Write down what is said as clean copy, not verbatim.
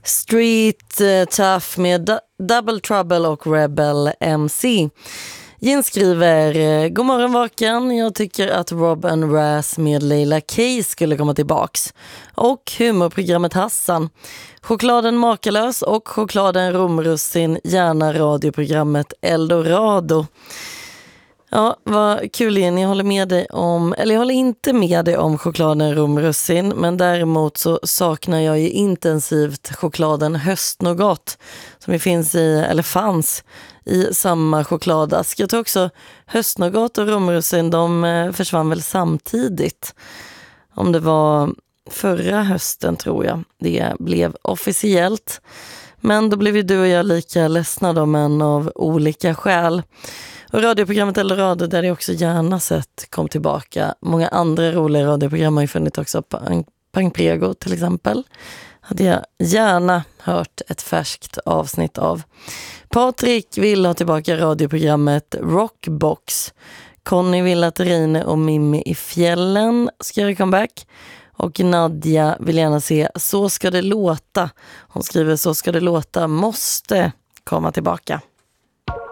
Street Tough med Double Trouble och Rebel MC. Jen skriver: God morgon Vaken, jag tycker att Rob and Raz med Leila Kay skulle komma tillbaks. Och humorprogrammet Hassan. Chokladen Makalös och chokladen Romrussin, gärna radioprogrammet Eldorado. Ja, vad kul igen. Jag håller med dig om, eller jag håller inte med dig om chokladen Romrussin, men däremot så saknar jag ju intensivt chokladen Höstnougat som ju finns i, eller fanns i samma chokladask. Jag tror också Höstnougat och Romrussin, de försvann väl samtidigt. Om det var förra hösten tror jag det blev officiellt. Men då blev ju du och jag lika ledsna då, men av olika skäl. Och radioprogrammet Eldorado, där det också gärna sett kom tillbaka. Många andra roliga radioprogram har ju funnits också. Pang Prego till exempel. Hade jag gärna hört ett färskt avsnitt av. Patrik vill ha tillbaka radioprogrammet Rockbox. Conny vill att Reine och Mimmi i fjällen ska göra comeback. Och Nadja vill gärna se Så ska det låta. Hon skriver Så ska det låta måste komma tillbaka.